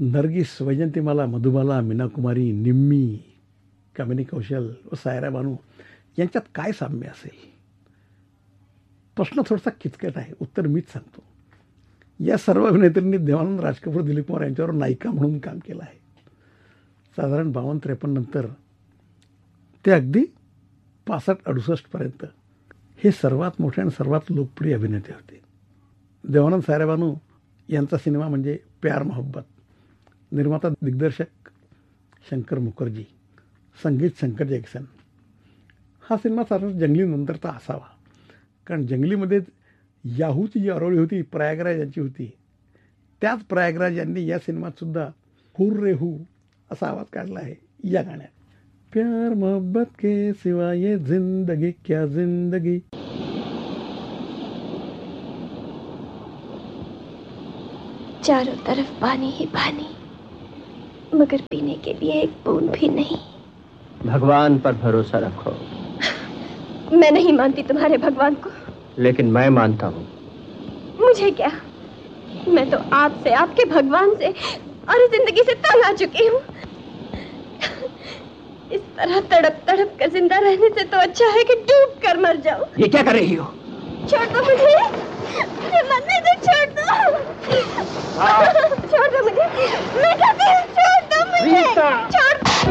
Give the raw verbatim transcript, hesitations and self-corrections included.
नरगिस, वैजंतीमाला, मधुबाला, मीनाकुमारी, निम्मी, कामिनी कौशल व सायरा बानू यांच्यात काय साम्य असेल? प्रश्न थोडासा किचकट आहे, उत्तर मीच सांगतो. या सर्व अभिनेत्रींनी देवानंद राजकपूर, दिलीप कुमार यांच्यावर नायिका म्हणून काम केलं आहे. साधारण बावन्न त्रेपन्न नंतर ते अगदी पासष्ट अडुसष्टपर्यंत हे सर्वात मोठे आणि सर्वात लोकप्रिय अभिनेते होते. देवानंद सायरा बानू यांचा सिनेमा म्हणजे प्यार मोहब्बत. निर्माता दिग्दर्शक शंकर मुखर्जी, संगीत शंकर जॅक्सन. हा सिनेमा साधारण जंगलीनंतरचा असावा, कारण जंगलीमध्ये याहूची जी अरोळी होती, प्रयागराज यांची होती, त्याच प्रयागराज यांनी या सिनेमातसुद्धा हुर रे हू असा आवाज काढला आहे या गाण्यात. प्यार मोहब्बत के सिवा ये जिंदगी क्या जिंदगी. चारों तरफ पानी ही पानी, मगर पीने के लिए एक बूंद भी नहीं. भगवान पर भरोसा रखो. मैं नहीं मानती तुम्हारे भगवान को. लेकिन मैं मानता हूँ. मुझे क्या, मैं तो आपसे, आपके भगवान से और जिंदगी से तंग आ चुकी हूँ. इस तरह तड़प तड़प कर जिंदा रहने से तो अच्छा है कि डूब कर मर जाऊं. ये क्या कर रही हो? छोड़ दो मुझे, मुझे मरने दो, छोड़ दो. छोड़ दो मुझे, मैं कहती हूँ छोड़ दो मुझे, छोड़